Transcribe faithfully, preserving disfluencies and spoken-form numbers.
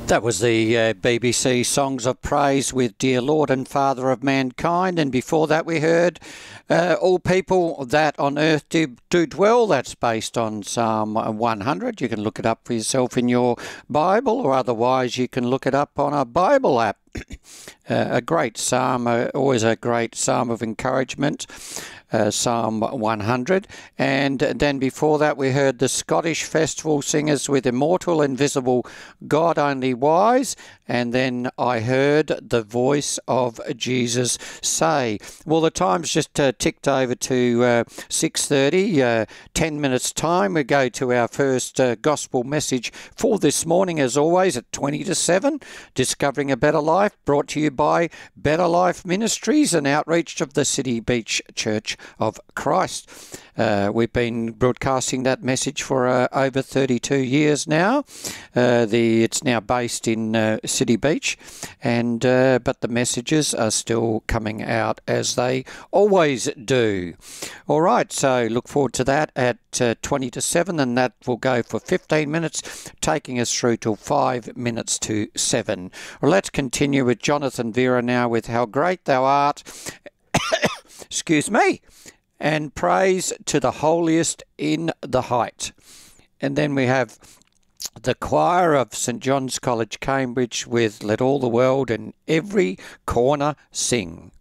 That was the uh, B B C Songs of Praise with Dear Lord and Father of Mankind. And before that we heard uh, All People That on Earth do, do Dwell. That's based on Psalm one hundred. You can look it up for yourself in your Bible, or otherwise you can look it up on a Bible app. Uh, a great psalm, uh, always a great psalm of encouragement, uh, Psalm one hundred. And then before that we heard the Scottish Festival Singers with Immortal, Invisible, God Only Wise. And then I heard the voice of Jesus say. Well, the time's just uh, ticked over to uh, six thirty, uh, ten minutes time. We go to our first uh, gospel message for this morning, as always, at twenty to seven, Discovering a Better Life, brought to you by Better Life Ministries and outreach of the City Beach Church of Christ. Uh, we've been broadcasting that message for uh, over thirty-two years now. Uh, the it's now based in uh, City Beach, and uh, but the messages are still coming out as they always do. All right, so look forward to that at uh, twenty to seven, and that will go for fifteen minutes, taking us through till five minutes to seven. Well, let's continue with Jonathan Vera now with How Great Thou Art. Excuse me. And praise to the holiest in the height. And then we have the choir of St John's College, Cambridge, with Let All the World in Every Corner Sing.